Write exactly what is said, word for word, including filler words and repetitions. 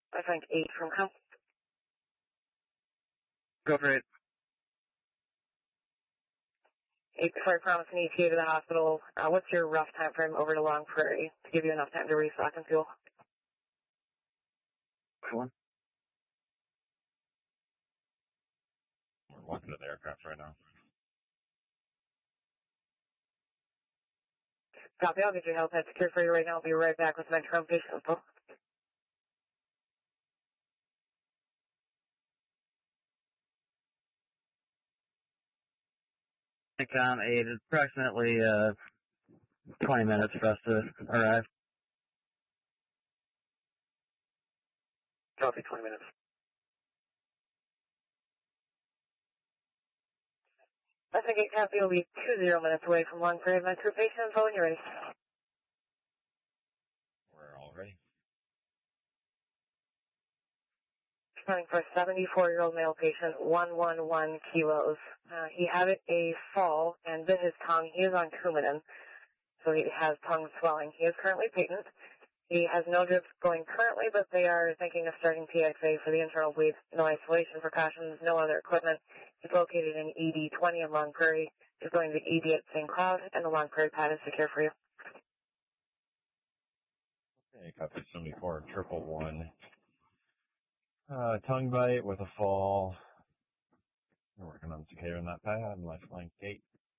I think eight from Com. Go for it. Eight, before I promise an E T A to the hospital, uh, what's your rough time frame over to Long Prairie to give you enough time to restock and fuel? One. We're walking to the aircraft right now. Copy, I'll get your health head secured for you right now. I'll be right back with Metro patient info. Com eight, approximately uh, twenty minutes for us to arrive. Copy, twenty minutes. I think eight Copy will be two zero minutes away from Long Prairie. Metro patient info when you're ready. We're all ready. Running for a seventy-four-year-old male patient, one hundred eleven kilos. Uh, he had a fall and bit his tongue. He is on Coumadin, so he has tongue swelling. He is currently patent. He has no drips going currently, but they are thinking of starting P X A for the internal bleed. No isolation precautions, no other equipment. He's located in E D twenty in Long Prairie. He's going to E D at Saint Cloud, and the Long Prairie pad is secure for you. Okay, copy seventy-four, triple one. Uh, tongue bite with a fall. We're working on securing that pad, lifeline gate.